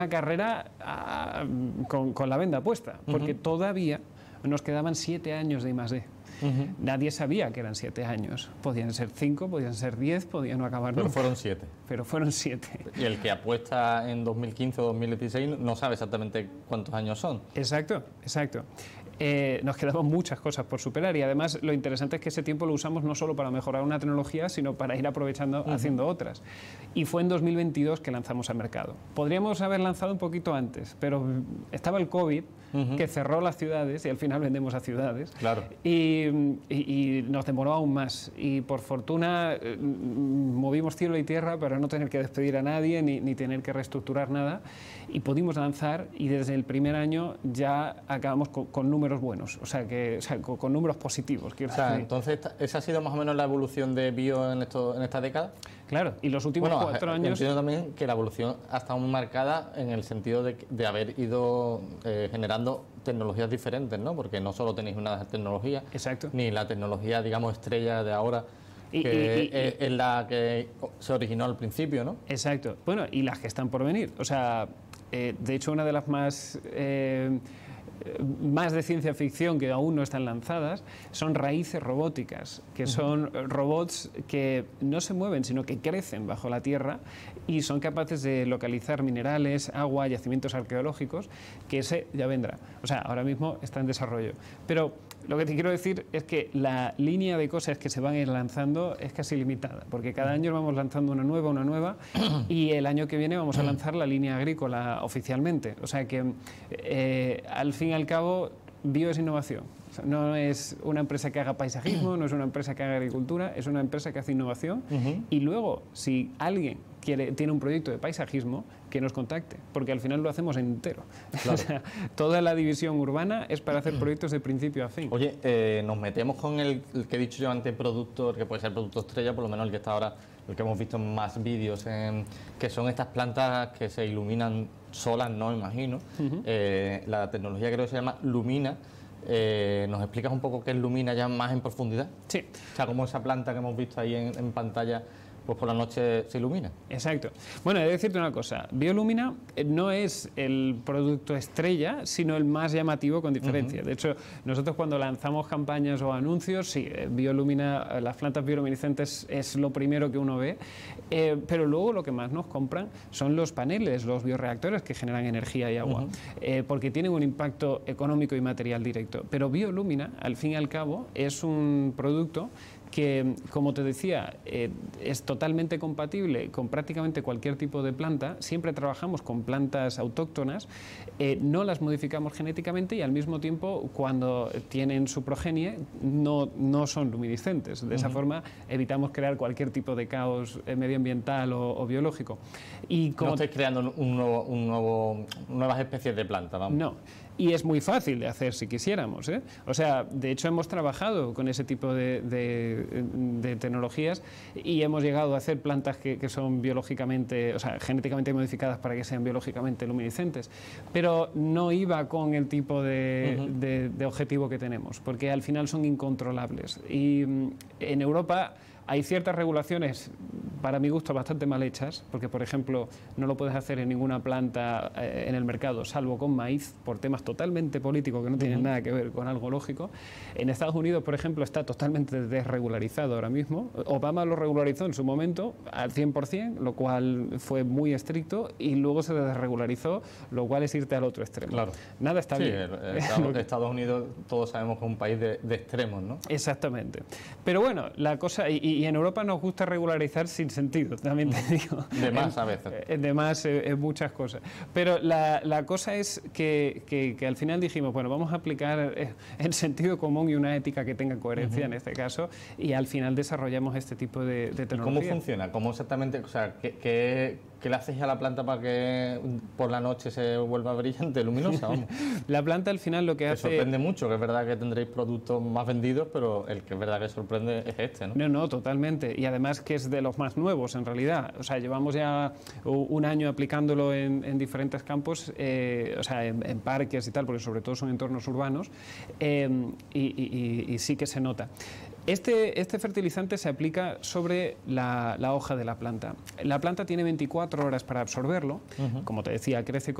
carrera con la venda puesta, porque todavía nos quedaban 7 años de I+D. Nadie sabía que eran 7 años. Podían ser 5, podían ser 10, podían no acabar nunca. Pero fueron 7. Pero fueron 7. Y el que apuesta en 2015 o 2016 no sabe exactamente cuántos años son. Exacto, exacto. Nos quedaban muchas cosas por superar y además lo interesante es que ese tiempo lo usamos no solo para mejorar una tecnología, sino para ir aprovechando haciendo otras. Y fue en 2022 que lanzamos al mercado. Podríamos haber lanzado un poquito antes, pero estaba el COVID que cerró las ciudades y al final vendemos a ciudades. Claro. Y nos demoró aún más. Y por fortuna movimos cielo y tierra para no tener que despedir a nadie ni tener que reestructurar nada. Y pudimos lanzar y desde el primer año ya acabamos con números buenos, o sea, con números positivos. Entonces, ¿esa ha sido más o menos la evolución de Bio en esta década? Claro, y los últimos 4 años... Entiendo también que la evolución ha estado muy marcada en el sentido de haber ido generando tecnologías diferentes, ¿no? Porque no solo tenéis una tecnología, exacto, ni la tecnología, digamos, estrella de ahora, que es la que se originó al principio, ¿no? Exacto. Bueno, y las que están por venir. O sea, de hecho, una de las más de ciencia ficción que aún no están lanzadas son raíces robóticas, que son robots que no se mueven, sino que crecen bajo la tierra y son capaces de localizar minerales, agua, yacimientos arqueológicos, que ese ya vendrá. O sea, ahora mismo está en desarrollo. Pero lo que te quiero decir es que la línea de cosas que se van a ir lanzando es casi limitada, porque cada año vamos lanzando una nueva, y el año que viene vamos a lanzar la línea agrícola oficialmente. O sea que, al fin y al cabo, Bio es innovación. O sea, no es una empresa que haga paisajismo, no es una empresa que haga agricultura, es una empresa que hace innovación. Y luego, si alguien tiene un proyecto de paisajismo, que nos contacte, porque al final lo hacemos entero. Claro. O sea, toda la división urbana es para hacer proyectos de principio a fin. Oye, nos metemos con el que he dicho yo antes, producto, que puede ser producto estrella, por lo menos el que está ahora, el que hemos visto en más vídeos, que son estas plantas que se iluminan solas, no imagino. La tecnología creo que se llama Lumina. ¿Nos explicas un poco qué es Lumina ya más en profundidad? Sí. O sea, cómo esa planta que hemos visto ahí en pantalla, pues por la noche se ilumina. Exacto. Bueno, he de decirte una cosa. Biolumina no es el producto estrella, sino el más llamativo con diferencia. De hecho, nosotros cuando lanzamos campañas o anuncios, sí, Biolumina, las plantas bioluminiscentes es lo primero que uno ve, pero luego lo que más nos compran son los paneles, los bioreactores que generan energía y agua, porque tienen un impacto económico y material directo. Pero Biolumina, al fin y al cabo, es un producto que, como te decía, es totalmente compatible con prácticamente cualquier tipo de planta. Siempre trabajamos con plantas autóctonas, no las modificamos genéticamente y al mismo tiempo, cuando tienen su progenie, no son luminiscentes. De esa forma evitamos crear cualquier tipo de caos medioambiental o biológico. Y como no estáis creando nuevas especies de plantas, vamos. No. Y es muy fácil de hacer si quisiéramos, ¿eh? O sea, de hecho hemos trabajado con ese tipo de tecnologías y hemos llegado a hacer plantas que son biológicamente, o sea, genéticamente modificadas para que sean biológicamente luminiscentes. Pero no iba con el tipo de objetivo que tenemos, porque al final son incontrolables. Y en Europa hay ciertas regulaciones, para mi gusto, bastante mal hechas, porque, por ejemplo, no lo puedes hacer en ninguna planta en el mercado, salvo con maíz, por temas totalmente políticos que no tienen nada que ver con algo lógico. En Estados Unidos, por ejemplo, está totalmente desregularizado ahora mismo. Obama lo regularizó en su momento al 100%, lo cual fue muy estricto, y luego se desregularizó, lo cual es irte al otro extremo. Claro. Nada está bien. Estados Unidos, todos sabemos que es un país de extremos, ¿no? Exactamente. Pero bueno, la cosa... Y en Europa nos gusta regularizar sin sentido, también te digo. De más a veces. De más en muchas cosas. Pero la cosa es que al final dijimos, bueno, vamos a aplicar el sentido común y una ética que tenga coherencia en este caso, y al final desarrollamos este tipo de tecnología. ¿Cómo funciona? ¿Cómo exactamente? O sea, ¿qué le hacéis a la planta para que por la noche se vuelva brillante, luminosa? Vamos. La planta al final lo que hace... sorprende mucho, que es verdad que tendréis productos más vendidos, pero el que es verdad que sorprende es este, ¿no? No, totalmente. Y además que es de los más nuevos, en realidad. O sea, llevamos ya un año aplicándolo en diferentes campos, o sea, en parques y tal, porque sobre todo son entornos urbanos, y sí que se nota. Este fertilizante se aplica sobre la hoja de la planta. La planta tiene 24 horas para absorberlo. Como te decía, crece